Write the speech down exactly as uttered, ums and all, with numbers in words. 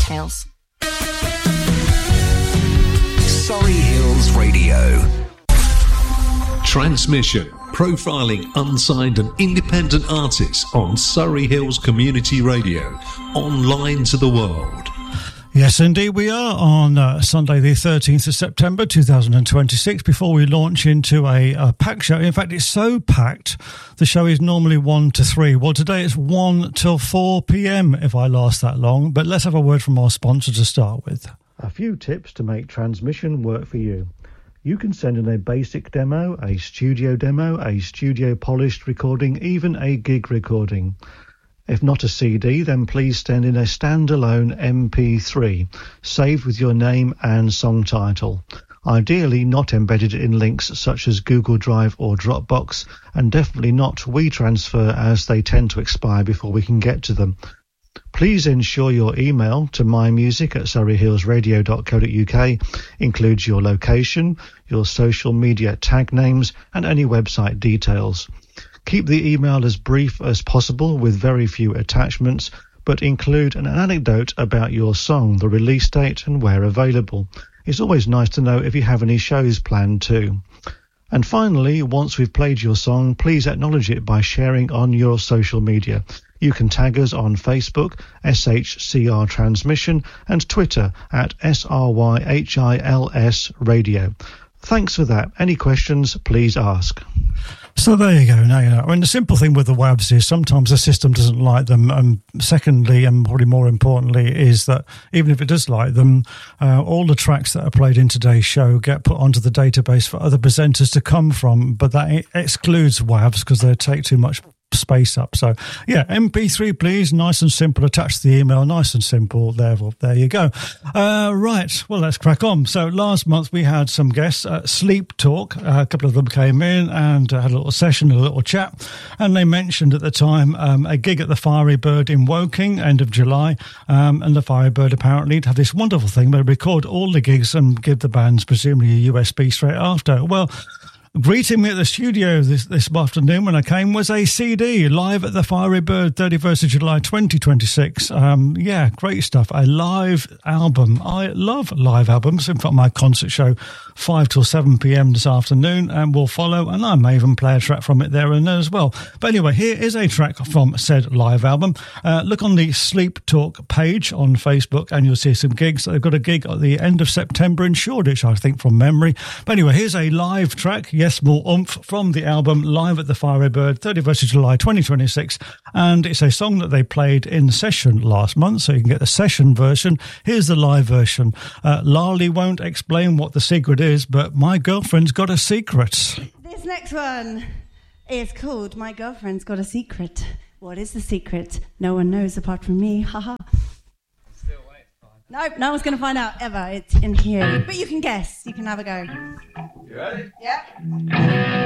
details. Surrey Hills Radio. Transmission, profiling unsigned and independent artists on Surrey Hills Community Radio, online to the world. Yes, indeed, we are on uh, Sunday the thirteenth of September two thousand twenty-six, before we launch into a, a packed show. In fact, it's so packed, the show is normally one to three. Well, today it's one till four p.m, if I last that long. But let's have a word from our sponsor to start with. A few tips to make transmission work for you. You can send in a basic demo, a studio demo, a studio polished recording, even a gig recording. If not a C D, then please send in a standalone M P three, saved with your name and song title. Ideally not embedded in links such as Google Drive or Dropbox, and definitely not WeTransfer, as they tend to expire before we can get to them. Please ensure your email to mymusic at surreyhillsradio dot co dot uk includes your location, your social media tag names, and any website details. Keep the email as brief as possible with very few attachments, but include an anecdote about your song, the release date, and where available. It's always nice to know if you have any shows planned too. And finally, once we've played your song, please acknowledge it by sharing on your social media. You can tag us on Facebook, S H C R Transmission, and Twitter at S R Y H I L S Radio. Thanks for that. Any questions, please ask. So there you go. Now you know. I mean, the simple thing with the W A Vs is sometimes the system doesn't like them. And secondly, and probably more importantly, is that even if it does like them, uh, all the tracks that are played in today's show get put onto the database for other presenters to come from. But that excludes W A Vs because they take too much space up. So yeah, M P three please, nice and simple, attach to the email, nice and simple. There, well, there you go. Uh, right, well, let's crack on. So last month we had some guests at Sleep Talk. Uh, a couple of them came in and uh, had a little session, a little chat, and they mentioned at the time um, a gig at the Fiery Bird in Woking, end of July, um, and the Fiery Bird apparently have this wonderful thing where they record all the gigs and give the bands presumably a U S B straight after. Well, greeting me at the studio this, this afternoon when I came was a C D, live at the Fiery Bird, thirty-first of July twenty twenty-six. Um, yeah, great stuff. A live album. I love live albums. In fact, my concert show, five till seven p.m. this afternoon, and will follow, and I may even play a track from it there and there as well. But anyway, here is a track from said live album. Uh, look on the Sleep Talk page on Facebook, and you'll see some gigs. They've got a gig at the end of September in Shoreditch, I think, from memory. But anyway, here's a live track. Yes, more oomph from the album, live at the Fiery Bird, thirty-first of July twenty twenty-six, and it's a song that they played in session last month, so you can get the session version. Here's the live version. uh, Lali won't explain what the secret is, but my girlfriend's got a secret. This next one is called My Girlfriend's Got a Secret. What is the secret? No one knows apart from me. Haha. Still wait. Nope, no one's going to find out ever. It's in here. But you can guess. You can have a go. You ready? Yeah.